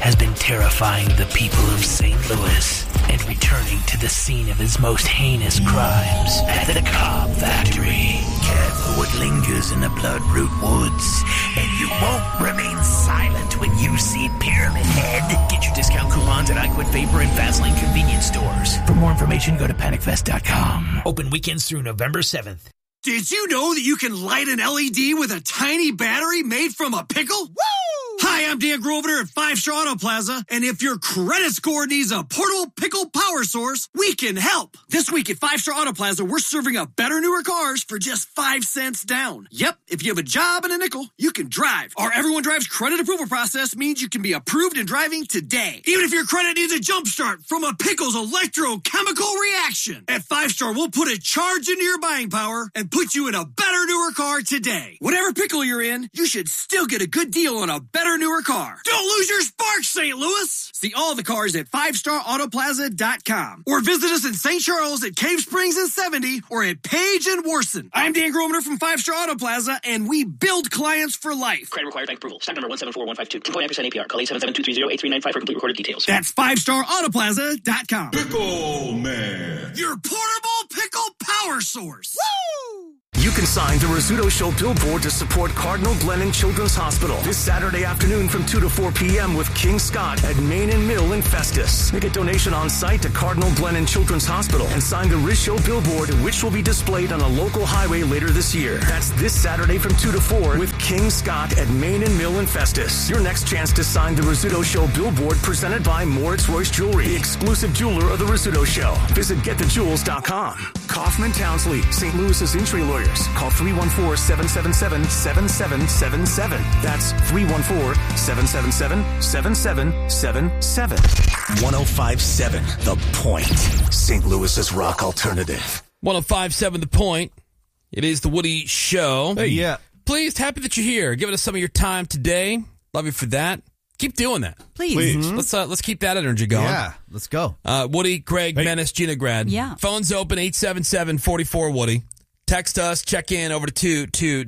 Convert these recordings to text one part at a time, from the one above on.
has been terrifying the people of St. Louis and returning to the scene of his most heinous crimes at the Cobb Factory. Careful what lingers in the Bloodroot Woods, and you won't remain silent when you see Pyramid Head. Get your discount coupons at iQuit Vapor and Vaseline convenience stores. For more information, go to PanicFest.com. Open weekends through November 7th. Did you know that you can light an LED with a tiny battery made from a pickle? Woo! Hi, I'm Dan Grosvenor at 5 Star Auto Plaza, and if your credit score needs a portable pickle power source, we can help. This week at 5 Star Auto Plaza, we're serving up better, newer cars for just 5 cents down. Yep, if you have a job and a nickel, you can drive. Our Everyone Drives credit approval process means you can be approved and driving today. Even if your credit needs a jump start from a pickle's electrochemical reaction. At 5 Star, we'll put a charge into your buying power and put you in a better, newer car today. Whatever pickle you're in, you should still get a good deal on a better, newer car. Don't lose your spark, St. Louis. See all the cars at 5starautoplaza.com or visit us in St. Charles at Cave Springs and 70 or at Page and Worson. I'm Dan Grosvenor from 5 Star Auto Plaza, and we build clients for life. Credit required bank approval. Stock number 174152. 2.9% APR. Call 877-230-8395 for complete recorded details. That's 5starautoplaza.com. Pickle Man. Your portable pickle power source. Woo! You can sign the Rizzuto Show billboard to support Cardinal Glennon Children's Hospital this Saturday afternoon from 2 to 4 p.m. with King Scott at Main and Mill in Festus. Make a donation on site to Cardinal Glennon Children's Hospital and sign the Riz Show billboard, which will be displayed on a local highway later this year. That's this Saturday from 2 to 4 with King Scott at Main and Mill in Festus. Your next chance to sign the Rizzuto Show billboard presented by Moritz Royce Jewelry, the exclusive jeweler of the Rizzuto Show. Visit getthejewels.com. Kaufman Townsley, St. Louis's injury lawyers. Call 314-777-7777. That's 314-777-7777. 105.7 The Point. St. Louis's rock alternative. 105.7 The Point. It is the Woody Show. Hey, yeah. Pleased, happy that you're here. Giving us some of your time today. Love you for that. Keep doing that. Please. Mm-hmm. Let's keep that energy going. Yeah, let's go. Woody, Craig, Menace, Gina Grad. Yeah. Phones open 877-44-Woody. Text us, check in over to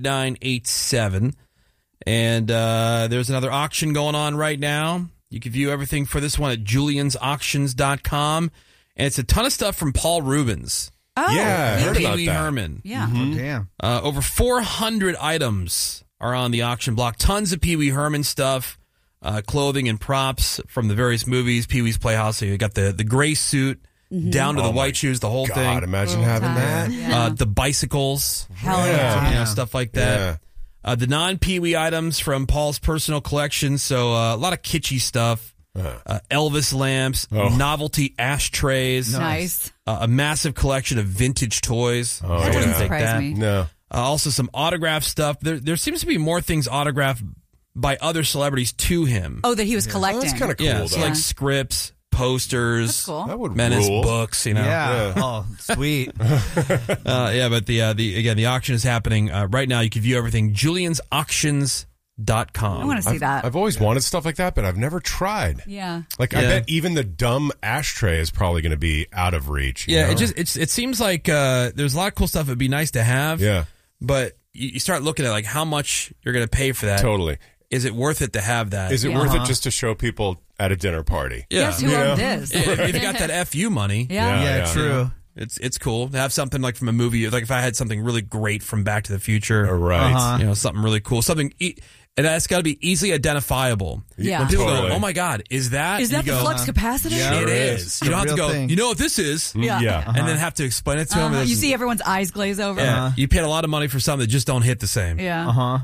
22987. And there's another auction going on right now. You can view everything for this one at juliansauctions.com. And it's a ton of stuff from Paul Rubens. Oh, yeah, I heard about Pee Wee that. Herman. Yeah. Oh, damn. Over 400 items are on the auction block. Tons of Pee Wee Herman stuff, clothing and props from the various movies. Pee Wee's Playhouse. So you got the gray suit. Down to the white shoes, the whole God, thing. imagine having that. Yeah. The bicycles, Hell yeah. stuff like that. The non-Pee Wee items from Paul's personal collection, so a lot of kitschy stuff. Elvis lamps, novelty ashtrays. Nice. A massive collection of vintage toys. Oh, That doesn't yeah. surprise me. No. Also some autograph stuff. There seems to be more things autographed by other celebrities to him. Oh, that he was Oh, collecting. that's kind of cool, yeah, though. so like scripts, posters, That's cool. That would Menace rule. books, you know. Yeah. Oh, sweet. But the auction is happening right now. You can view everything juliansauctions.com. I want to see that. I've always wanted stuff like that, but I've never tried. Yeah. Like, I bet even the dumb ashtray is probably going to be out of reach. you know? it seems like there's a lot of cool stuff. It'd be nice to have. Yeah. But you start looking at like how much you're going to pay for that. Totally. Is it worth it to have that? Is it worth it just to show people at a dinner party? Yeah. Guess who owned this? If you got that FU money, Yeah. Yeah, true. it's cool to have something like from a movie. Like if I had something really great from Back to the Future, Right. Something really cool, something. And that's got to be easily identifiable. Yeah. When people Totally. go, "Oh my God, is that?" Is that you the go, flux capacitor? Yeah. It It is. is. You don't have It's to a real go. thing. You know what this is? Yeah. And then have to explain it to them. You see everyone's eyes glaze over. Yeah. You paid a lot of money for something that just don't hit the same. Yeah.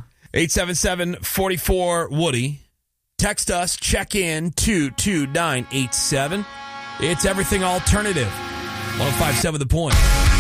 877-44-WOODY. Text us, check in 22987. It's everything alternative. 105.7 The Point.